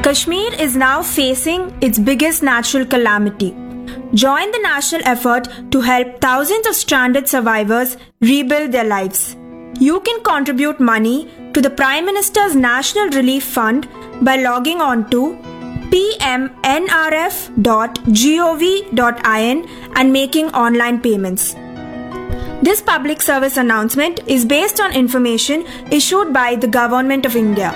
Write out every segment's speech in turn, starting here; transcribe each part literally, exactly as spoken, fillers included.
Kashmir is now facing its biggest natural calamity. Join the national effort to help thousands of stranded survivors rebuild their lives. You can contribute money to the Prime Minister's National Relief Fund by logging on to p m n r f dot gov dot in and making online payments. This public service announcement is based on information issued by the Government of India.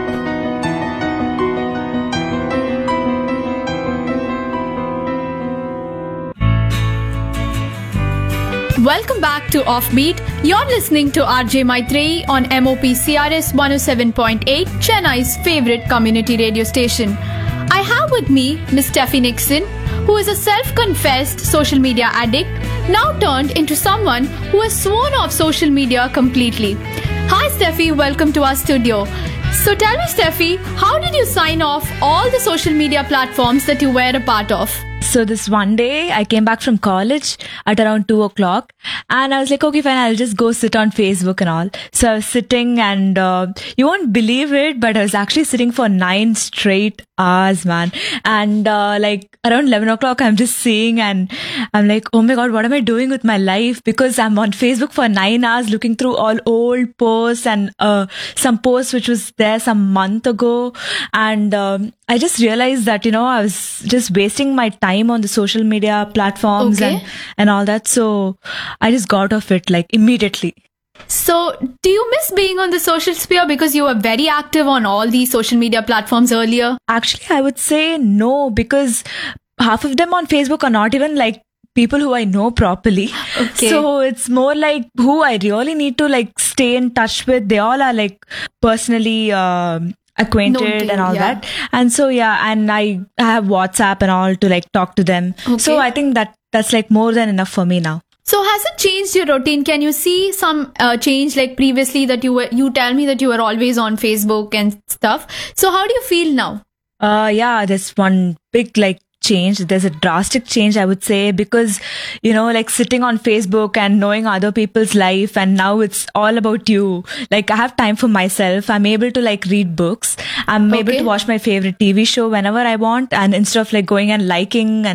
Welcome back to Offbeat. You're listening to R J Maitreyi on M O P C R S one oh seven point eight, Chennai's favorite community radio station. I have with me Miss Steffi Nixon, who is a self-confessed social media addict, now turned into someone who has sworn off social media completely. Hi Steffi, welcome to our studio. So tell me Steffi, how did you sign off all the social media platforms that you were a part of? So this one day, I came back from college at around two o'clock and I was like, okay, fine, I'll just go sit on Facebook and all. So I was sitting and uh, you won't believe it, but I was actually sitting for nine straight hours, man. And uh, like around eleven o'clock, I'm just seeing and I'm like, oh my God, what am I doing with my life? Because I'm on Facebook for nine hours looking through all old posts and uh, some posts which was there some month ago. And um, I just realized that, you know, I was just wasting my time on the social media platforms Okay. and, and all that. So I just got off it like immediately. So, do you miss being on the social sphere because you were very active on all these social media platforms earlier? Actually, I would say no, because half of them on Facebook are not even like people who I know properly. Okay. So it's more like who I really need to like stay in touch with. They all are like personally um, acquainted Known to and you, all yeah. that. And so, yeah, and I have WhatsApp and all to like talk to them. Okay. So I think that that's like more than enough for me now. So has it changed your routine? Can you see some uh, change like previously that you were, you tell me that you were always on Facebook and stuff. So how do you feel now? Uh, yeah, there's one big like change. There's a drastic change, I would say, because, you know, like sitting on Facebook and knowing other people's life, and now it's all about you. Like I have time for myself. I'm able to like read books. I'm able Okay. to watch my favorite T V show whenever I want. And instead of like going and liking and